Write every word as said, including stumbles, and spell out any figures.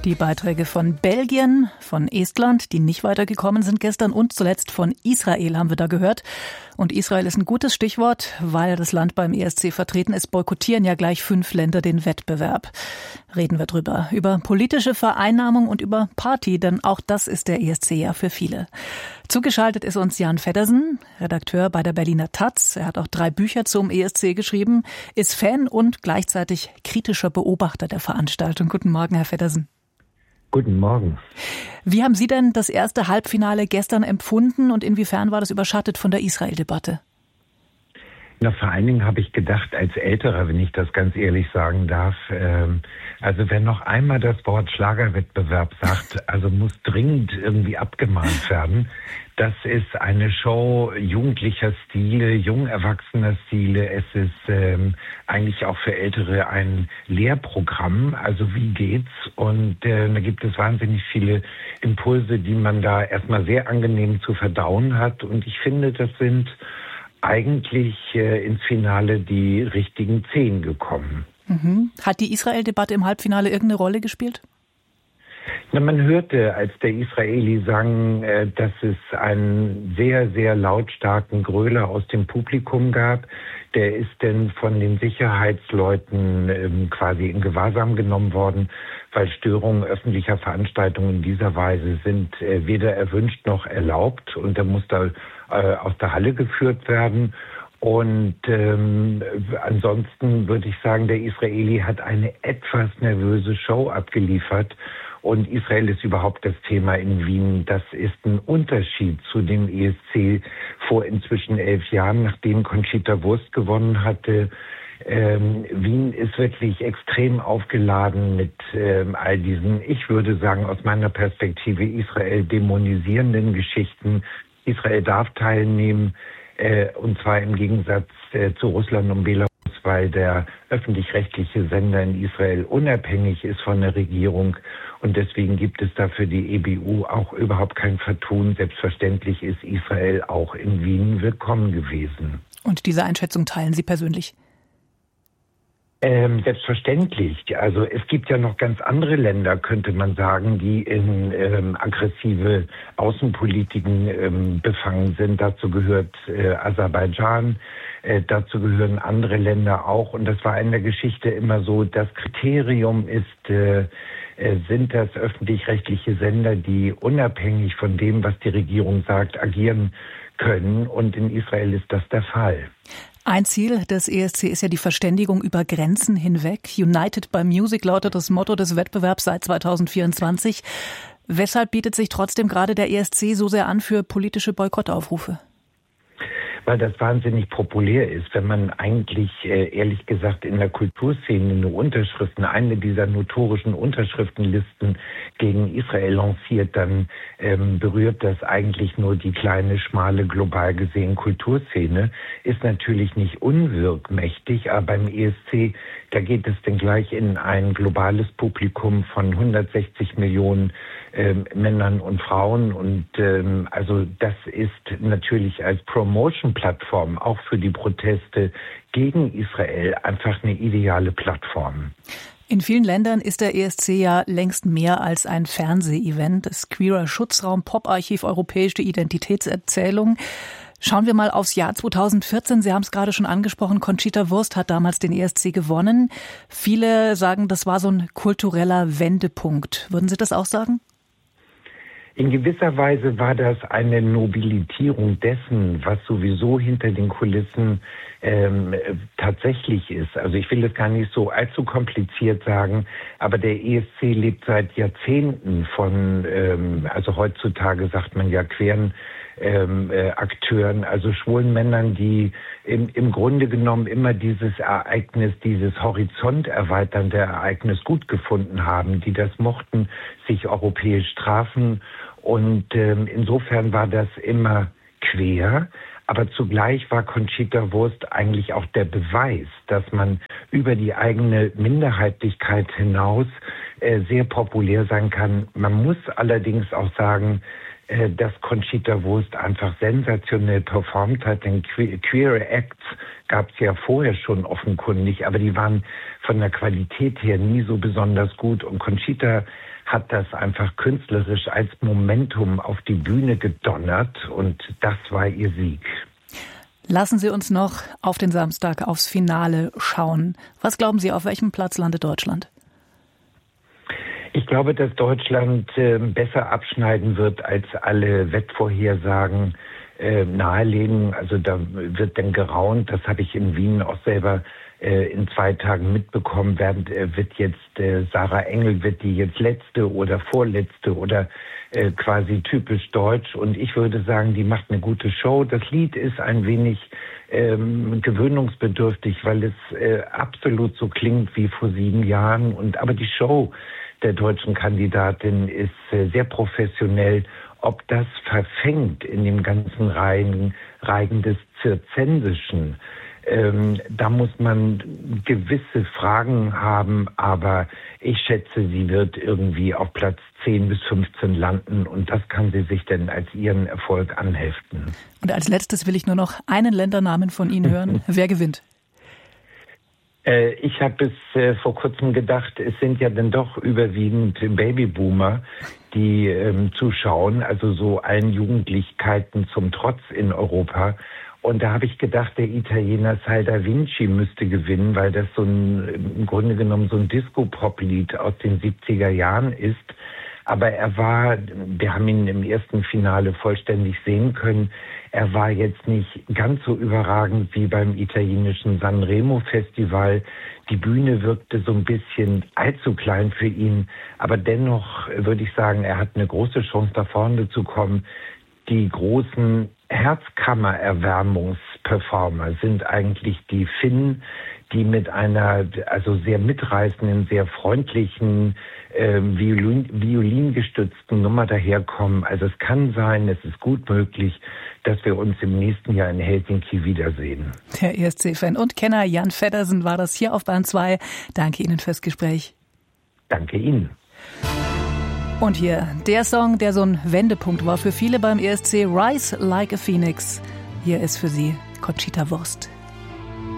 Die Beiträge von Belgien, von Estland, die nicht weitergekommen sind gestern, und zuletzt von Israel haben wir da gehört. Und Israel ist ein gutes Stichwort, weil das Land beim E S C vertreten ist, boykottieren ja gleich fünf Länder den Wettbewerb. Reden wir drüber. Über politische Vereinnahmung und über Party, denn auch das ist der E S C ja für viele. Zugeschaltet ist uns Jan Feddersen, Redakteur bei der Berliner Taz. Er hat auch drei Bücher zum E S C geschrieben, ist Fan und gleichzeitig kritischer Beobachter der Veranstaltung. Guten Morgen, Herr Feddersen. Guten Morgen. Wie haben Sie denn das erste Halbfinale gestern empfunden und inwiefern war das überschattet von der Israel-Debatte? Na, vor allen Dingen habe ich gedacht, als Älterer, wenn ich das ganz ehrlich sagen darf, ähm, also wer noch einmal das Wort Schlagerwettbewerb sagt, also muss dringend irgendwie abgemahnt werden. Das ist eine Show jugendlicher Stile, jung erwachsener Stile. Es ist ähm, eigentlich auch für Ältere ein Lehrprogramm. Also wie geht's? Und äh, da gibt es wahnsinnig viele Impulse, die man da erstmal sehr angenehm zu verdauen hat. Und ich finde, das sind eigentlich äh, ins Finale die richtigen zehn gekommen. Mhm. Hat die Israel-Debatte im Halbfinale irgendeine Rolle gespielt? Na, man hörte, als der Israeli sang, äh, dass es einen sehr, sehr lautstarken Gröler aus dem Publikum gab. Der ist denn von den Sicherheitsleuten ähm, quasi in Gewahrsam genommen worden, weil Störungen öffentlicher Veranstaltungen in dieser Weise sind äh, weder erwünscht noch erlaubt. Und er muss da äh, aus der Halle geführt werden. Und ähm, ansonsten würde ich sagen, der Israeli hat eine etwas nervöse Show abgeliefert. Und Israel ist überhaupt das Thema in Wien. Das ist ein Unterschied zu dem E S C vor inzwischen elf Jahren, nachdem Conchita Wurst gewonnen hatte. Ähm, Wien ist wirklich extrem aufgeladen mit ähm, all diesen, ich würde sagen, aus meiner Perspektive Israel dämonisierenden Geschichten. Israel darf teilnehmen, äh, und zwar im Gegensatz äh, zu Russland und Belarus, weil der öffentlich-rechtliche Sender in Israel unabhängig ist von der Regierung. Und deswegen gibt es da für die E B U auch überhaupt kein Vertun. Selbstverständlich ist Israel auch in Wien willkommen gewesen. Und diese Einschätzung teilen Sie persönlich? Ähm, selbstverständlich. Also es gibt ja noch ganz andere Länder, könnte man sagen, die in ähm, aggressive Außenpolitiken ähm, befangen sind. Dazu gehört äh, Aserbaidschan, äh, dazu gehören andere Länder auch. Und das war in der Geschichte immer so, das Kriterium ist, äh, äh, sind das öffentlich-rechtliche Sender, die unabhängig von dem, was die Regierung sagt, agieren können. Und in Israel ist das der Fall. Ein Ziel des E S C ist ja die Verständigung über Grenzen hinweg. United by Music lautet das Motto des Wettbewerbs seit zweitausendvierundzwanzig. Weshalb bietet sich trotzdem gerade der E S C so sehr an für politische Boykottaufrufe? Weil das wahnsinnig populär ist. Wenn man eigentlich, äh, ehrlich gesagt, in der Kulturszene eine Unterschriften, eine dieser notorischen Unterschriftenlisten gegen Israel lanciert, dann ähm, berührt das eigentlich nur die kleine, schmale, global gesehen Kulturszene. Ist natürlich nicht unwirkmächtig, aber beim E S C, da geht es denn gleich in ein globales Publikum von hundertsechzig Millionen ähm, Männern und Frauen. Und ähm, also das ist natürlich als Promotion-Plattform auch für die Proteste gegen Israel einfach eine ideale Plattform. In vielen Ländern ist der E S C ja längst mehr als ein Fernseh-Event. Das Queerer Schutzraum, Poparchiv, europäische Identitätserzählung. Schauen wir mal aufs Jahr zweitausendvierzehn. Sie haben es gerade schon angesprochen, Conchita Wurst hat damals den E S C gewonnen. Viele sagen, das war so ein kultureller Wendepunkt. Würden Sie das auch sagen? In gewisser Weise war das eine Nobilitierung dessen, was sowieso hinter den Kulissen ähm, tatsächlich ist. Also ich will das gar nicht so allzu kompliziert sagen, aber der E S C lebt seit Jahrzehnten von, ähm, also heutzutage sagt man ja queeren ähm, äh, Akteuren, also schwulen Männern, die im, im Grunde genommen immer dieses Ereignis, dieses horizonterweiternde Ereignis gut gefunden haben, die das mochten, sich europäisch trafen. Und ähm, insofern war das immer quer. Aber zugleich war Conchita Wurst eigentlich auch der Beweis, dass man über die eigene Minderheitlichkeit hinaus äh, sehr populär sein kann. Man muss allerdings auch sagen, äh, dass Conchita Wurst einfach sensationell performt hat, denn que- queere Acts gab es ja vorher schon offenkundig, aber die waren von der Qualität her nie so besonders gut. Und Conchita hat das einfach künstlerisch als Momentum auf die Bühne gedonnert und das war ihr Sieg. Lassen Sie uns noch auf den Samstag aufs Finale schauen. Was glauben Sie, auf welchem Platz landet Deutschland? Ich glaube, dass Deutschland äh, besser abschneiden wird, als alle Wettvorhersagen äh, nahelegen. Also da wird dann geraunt. Das habe ich in Wien auch selber äh, in zwei Tagen mitbekommen. Während äh, wird jetzt äh, Sarah Engel, wird die jetzt letzte oder vorletzte oder äh, quasi typisch deutsch. Und ich würde sagen, die macht eine gute Show. Das Lied ist ein wenig ähm, gewöhnungsbedürftig, weil es äh, absolut so klingt wie vor sieben Jahren. Und aber die Show der deutschen Kandidatin ist äh, sehr professionell. Ob das verfängt in dem ganzen Reigen, Reigen des Zirzensischen, ähm, da muss man gewisse Fragen haben, aber ich schätze, sie wird irgendwie auf Platz zehn bis fünfzehn landen und das kann sie sich dann als ihren Erfolg anheften. Und als letztes will ich nur noch einen Ländernamen von Ihnen hören. Wer gewinnt? Ich habe bis äh, vor kurzem gedacht, es sind ja dann doch überwiegend Babyboomer, die ähm, zuschauen, also so allen Jugendlichkeiten zum Trotz in Europa. Und da habe ich gedacht, der Italiener Sal da Vinci müsste gewinnen, weil das so ein, im Grunde genommen so ein Disco-Pop-Lied aus den siebziger Jahren ist. Aber er war, wir haben ihn im ersten Finale vollständig sehen können, er war jetzt nicht ganz so überragend wie beim italienischen Sanremo Festival. Die Bühne wirkte so ein bisschen allzu klein für ihn, aber dennoch würde ich sagen, er hat eine große Chance, da vorne zu kommen. Die großen Herzkammererwärmungsperformer sind eigentlich die Finnen, die mit einer also sehr mitreißenden, sehr freundlichen, äh, Violin, violingestützten Nummer daherkommen. Also es kann sein, es ist gut möglich, dass wir uns im nächsten Jahr in Helsinki wiedersehen. Der E S C-Fan und Kenner Jan Feddersen war das hier auf Bahn zwei. Danke Ihnen fürs Gespräch. Danke Ihnen. Und hier der Song, der so ein Wendepunkt war für viele beim E S C, Rise Like a Phoenix. Hier ist für Sie Conchita Wurst.